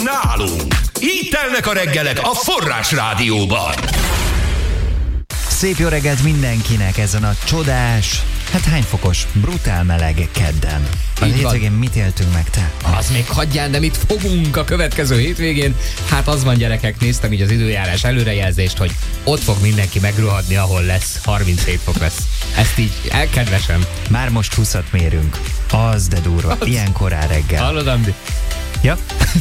nálunk. Így telnek a reggelek a Forrás Rádióban. Szép jó reggelt mindenkinek ezen a csodás, hát hány fokos, brutál meleg kedden. A hétvégén mit éltünk meg, te? Az még hagyján, de mit fogunk a következő hétvégén? Hát az van, gyerekek, néztem így az időjárás előrejelzést, hogy ott fog mindenki megrohadni, ahol lesz, 37 fok lesz. Ezt így elkedvesem. Már most 20-at mérünk. Az de durva, ilyen korán reggel. Hallod, Andi? Ja.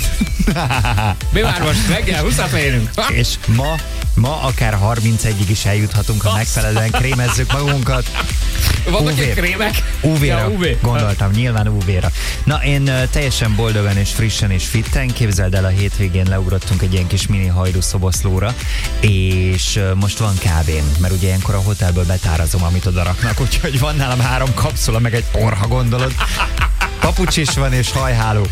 Mi már most reggel 20-at mérünk? És ma akár 31-ig is eljuthatunk, ha megfelelően krémezzük magunkat. Vannak egy krémek? UV-ra, ja, UV. Gondoltam, nyilván UV-ra. Na, én teljesen boldogan és frissen és fitten, képzeld el, a hétvégén leugrottunk egy ilyen kis mini hajdu szoboszlóra, és most van kávém, mert ugye ilyenkor a hotelből betárazom, amit oda raknak, úgyhogy van nálam 3 kapszula, meg egy porha, ha gondolod. Papucs is van, és hajháló.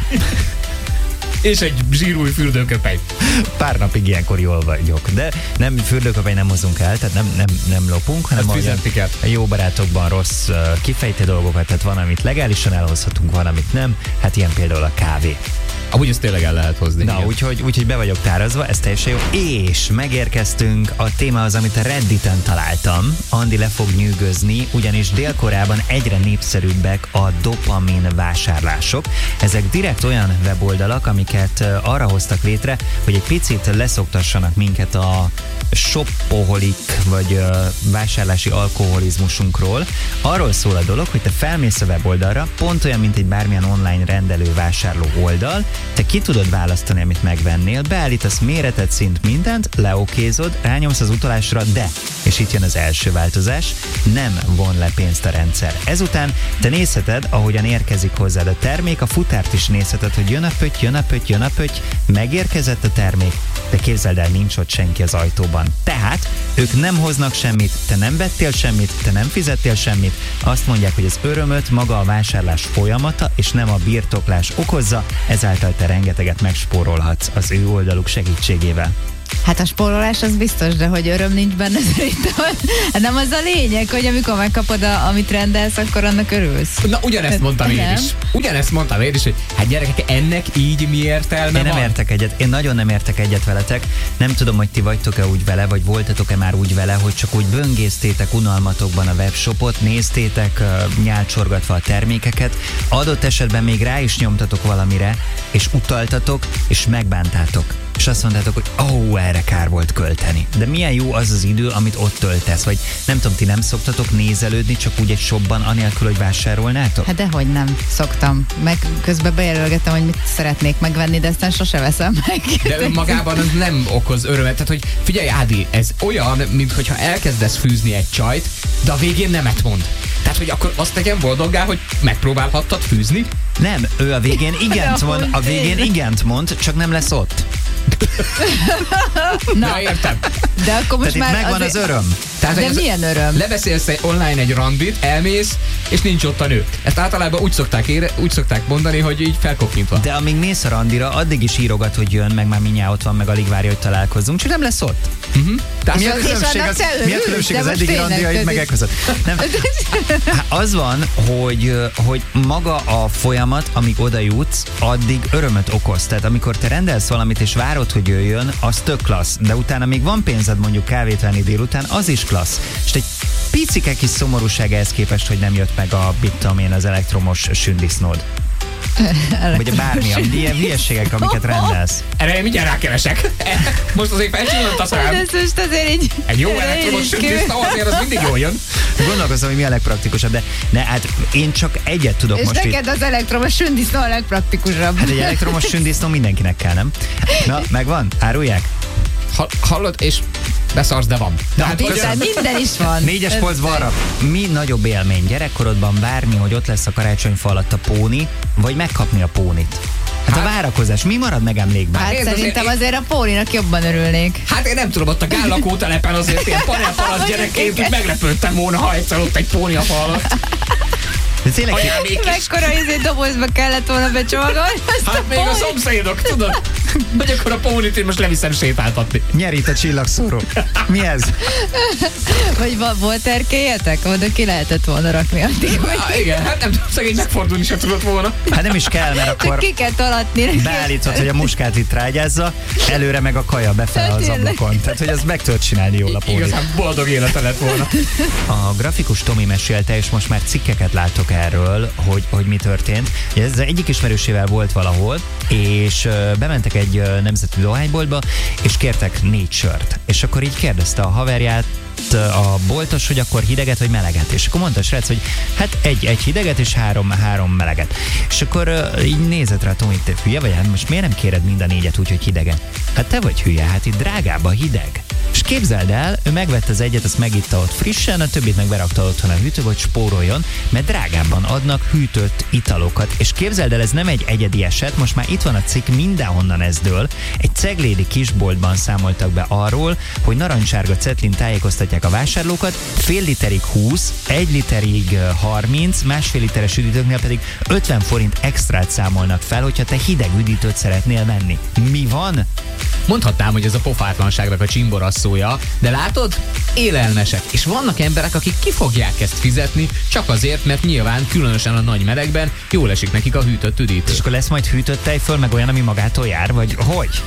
És egy zsírúj fürdőköpeny. Pár napig ilyenkor jól vagyok, de nem fürdőköpeny nem hozunk el, tehát nem lopunk, hanem a jó barátokban rossz kifejtő dolgokat, tehát van, amit legálisan elhozhatunk, van, amit nem, hát ilyen például a kávé. Amúgy ezt tényleg el lehet hozni. Na, úgyhogy be vagyok tárazva, ez teljesen jó. És megérkeztünk, a téma az, amit a Redditen találtam. Andi le fog nyűgözni, ugyanis Dél-Koreában egyre népszerűbbek a dopamin vásárlások. Ezek direkt olyan weboldalak, amiket arra hoztak létre, hogy egy picit leszoktassanak minket a shoppoholik, vagy vásárlási alkoholizmusunkról. Arról szól a dolog, hogy te felmész a weboldalra, pont olyan, mint egy bármilyen online rendelő vásárló oldal, te ki tudod választani, amit megvennél, beállítasz méretet, szint, mindent, leokézod, rányomsz az utalásra, de, és itt jön az első változás, nem von le pénzt a rendszer. Ezután te nézheted, ahogyan érkezik hozzád a termék, a futárt is nézheted, hogy jön a pötty, megérkezett a termék, de képzeld el, nincs ott senki az ajtóban. Tehát ők nem hoznak semmit, te nem vettél semmit, te nem fizettél semmit, azt mondják, hogy az örömöt maga a vásárlás folyamata, és nem a birtoklás okozza, ezáltal te rengeteget megspórolhatsz az ő oldaluk segítségével. Hát a spórolás az biztos, de hogy öröm nincs benne szerintem. Hát nem az a lényeg, hogy amikor megkapod, amit rendelsz, akkor annak örülsz. Na, ugyanezt mondtam én is. Ugyanezt mondtam én is, hogy hát gyerekek, ennek így mi értelme Én nem van? értek egyet, én nagyon nem értek egyet veletek. Nem tudom, hogy ti vagytok-e úgy vele, vagy voltatok-e már úgy vele, hogy csak úgy böngésztétek unalmatokban a webshopot, néztétek nyálcsorgatva a termékeket, adott esetben még rá is nyomtatok valamire, és utaltatok, és megbántátok. És azt mondtátok, hogy erre kár volt költeni. De milyen jó az az idő, amit ott töltesz, vagy nem tudom, ti nem szoktatok nézelődni csak úgy egy shopban, anélkül, hogy vásárolnátok? Hát dehogy nem szoktam. Meg közben bejelölgetem, hogy mit szeretnék megvenni, de aztán sose veszem meg. De önmagában az nem okoz örömet. Tehát, hogy figyelj, Ádi, ez olyan, mintha elkezdesz fűzni egy csajt, de a végén nemet mond. Tehát, hogy akkor azt tegyen boldoggá, hogy megpróbálhattad fűzni? Nem, ő a végén igent mond, csak nem lesz ott. Na, értem. De akkor most Tehát már itt megvan az öröm. Tehát, de milyen öröm? Lebeszélsz online egy randit, elmész, és nincs ott a nő. Ezt általában úgy szokták mondani, hogy így felkopintva. De amíg mész a randira, addig is írogat, hogy jön, meg már mindjárt ott van, meg alig várja, hogy találkozzunk, csak nem lesz ott. Mi a különbség az eddigi randiaid meg között? Nem. Az van, hogy maga a folyamat, amíg oda jutsz, addig örömöt okoz. Tehát amikor te rendelsz valamit, és várod, hogy jöjjön, az tök klassz. De utána még van pénzed mondjuk kávét venni délután, az is klassz. És egy picike kis szomorúság ehhez képest, hogy nem jött meg az elektromos sündisznód. Vagy bármi, ilyen hülyeségek, amiket rendelsz. Erre én mindjárt rákeresek. Most azért felcsillant a szám. Ez most azért így... Egy jó elektromos sündisznó, azért az mindig jól jön. Gondolkozom, hogy mi a legpraktikusabb, de hát én csak egyet tudok és most. És neked az elektromos sündisznó a legpraktikusabb. Hát egy elektromos sündisznó mindenkinek kell, nem? Na, megvan? Árulják? Hallod, és beszarsz, de van. Na, hát minden is van. 4-es polc balra. Mi nagyobb élmény gyerekkorodban várni, hogy ott lesz a karácsonyfa alatt a póni, vagy megkapni a pónit? Hát a várakozás, mi marad meg emlékben? Hát szerintem azért a póninak jobban örülnék. Hát én nem tudom, ott a Gál lakótelepen azért ilyen panelpalasz gyerekként, hogy meglepődtem volna, ha egyszer ott egy póni a fal alatt. Mekkora dobozba kellett volna becsomagolni. Hát még a szomszédok, tudod? Hogy akkor a Pónit én most leviszem sétáltatni. Nyerít a csillagszóró. Mi ez? Vagy volt erkélyetek? Oda ki lehetett volna rakni addig, hogy Igen, hát nem tudom, szegény megfordulni sem tudott volna. Hát nem is kell, mert csak akkor ki kell tolatni. beállítod, hogy a muskát itt rágyázza, előre meg a kaja befele az ablakon. Tehát, hogy ezt meg tudod csinálni jól a Pónit. Igazán boldog élete lett volna. A grafikus Tomi mesélte, és most már cikkeket látok erről, hogy mi történt. Ez egyik ismerősével volt valahol, és bementek egy nemzeti dohányboltba, és kértek 4 sört. És akkor így kérdezte a haverját, a boltos, hogy akkor hideget vagy meleget. És akkor mondta a srác, hogy hát egy hideget és három meleget. És akkor így nézett rá Tomi, te hülye vagy? Hát most miért nem kéred mind a 4-et úgy, hogy hideget? Hát te vagy hülye, hát itt drágább a hideg. És képzeld el, ő megvette az egyet, azt megitta ott frissen, a többit meg berakta otthon a hűtőbe, hogy spóroljon, mert drágábban adnak hűtött italokat. És képzeld el, ez nem egy egyedi eset, most már itt van a cikk, mindenhonnan ez dől. Egy ceglédi kisboltban számoltak be arról, hogy narancsárga cetlin tájékoztatják a vásárlókat, fél literig 20, 1 literig 30, másfél literes üdítőknél pedig 50 forint extrát számolnak fel, hogyha te hideg üdítőt szeretnél venni. Mi van? Mondhatnám, hogy ez a pofátlanságnak a csimborasszója, de látod? Élelmesek. És vannak emberek, akik ki fogják ezt fizetni, csak azért, mert nyilván különösen a nagy melegben jól esik nekik a hűtött üdítő. És akkor lesz majd hűtött tejföl, meg olyan, ami magától jár, vagy hogy?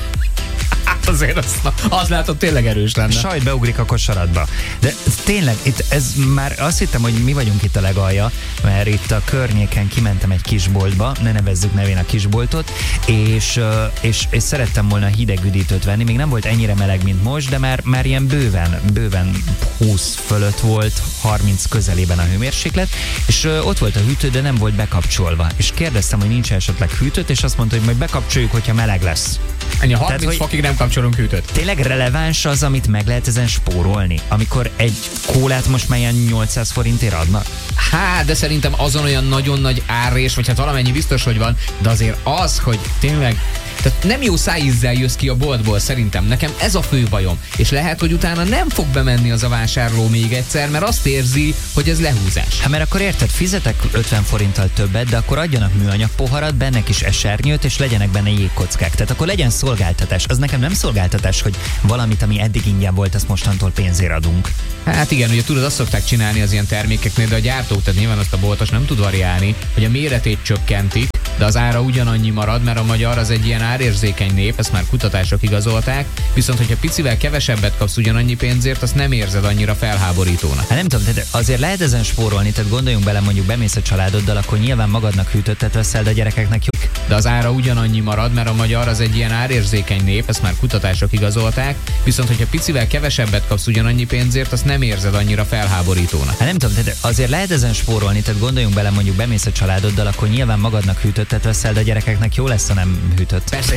Hát azért az látod tényleg erős lenne. Sajt beugrik a kosaratba. De tényleg, ez már azt hittem, hogy mi vagyunk itt a legalja, mert itt a környéken kimentem egy kisboltba, ne nevezzük nevén a kisboltot, és szerettem volna hideg üdítőt venni, még nem volt ennyire meleg, mint most, de már ilyen bőven 20 fölött volt, 30 közelében a hőmérséklet, és ott volt a hűtő, de nem volt bekapcsolva. És kérdeztem, hogy nincs esetleg hűtőt, és azt mondta, hogy majd bekapcsoljuk, hogyha meleg lesz. Ennyi, 30 fokig nem kapcsolunk hűtőt. Tényleg releváns az, amit meg lehet ezen spórolni? Amikor egy kólát most már ilyen 800 forintért adnak? Hát, de szerintem azon olyan nagyon nagy árrés, vagy hát valamennyi biztos, hogy van, de azért az, hogy tényleg tehát nem jó szájízzel jössz ki a boltból, szerintem. Nekem ez a fő bajom. És lehet, hogy utána nem fog bemenni az a vásárló még egyszer, mert azt érzi, hogy ez lehúzás. Hát mert akkor érted, fizetek 50 forinttal többet, de akkor adjanak műanyag poharat, benne kis esernyőt, és legyenek benne jégkockák. Tehát akkor legyen szolgáltatás. Az nekem nem szolgáltatás, hogy valamit, ami eddig ingyen volt, azt mostantól pénzért adunk. Hát igen, ugye tudod, azt szokták csinálni az ilyen termékeknél, de a gyártók, tehát nyilván azt a boltos nem tud variálni, hogy a méretét csökkentik, de az ára ugyanannyi marad, mert a magyar az egy ilyen árérzékeny nép, ezt már kutatások igazolták, viszont hogyha picivel kevesebbet kapsz ugyanannyi pénzért, azt nem érzed annyira felháborítónak. Hát nem tudom, de azért lehet ezen spórolni, tehát gondoljunk bele, mondjuk bemész a családoddal, akkor nyilván magadnak hűtöttet veszel, de a gyerekeknek jó. De az ára ugyanannyi marad, mert a magyar az egy ilyen árérzékeny nép, ezt már kutatások igazolták, viszont hogyha picivel kevesebbet kapsz ugyanannyi pénzért, azt nem érzed annyira felháborítónak. Hát nem tudom, de azért lehet ezen spórolni, tehát gondoljunk bele, mondjuk bemész a családoddal, akkor nyilván magadnak hűtöttet veszel, de a gyerekeknek jó lesz, ha nem hűtött. Persze,